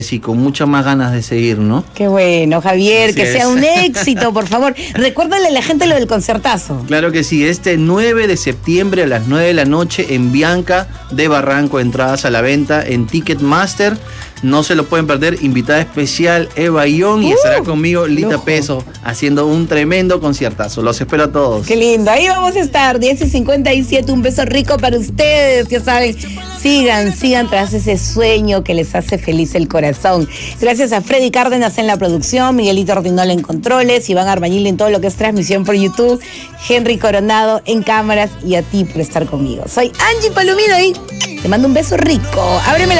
Sí, con muchas más ganas de seguir, ¿no? Qué bueno, Javier, Así que sea es. un éxito, por favor. Recuérdale a la gente lo del concertazo. Claro que sí, este 9 de septiembre a las 9 de la noche en Bianca de Barranco, entradas a la venta en Ticketmaster. No se lo pueden perder, invitada especial Eva Ión y estará conmigo Lita lujo. Peso haciendo un tremendo conciertazo. Los espero a todos. Qué lindo, ahí vamos a estar, 10:57, un beso rico para ustedes, ya saben, sigan tras ese sueño que les hace feliz el corazón. Gracias a Freddy Cárdenas en la producción, Miguelito Ordinola en controles, Iván Arbañil en todo lo que es transmisión por YouTube, Henry Coronado en cámaras y a ti por estar conmigo. Soy Angie Palomino y te mando un beso rico. Ábreme la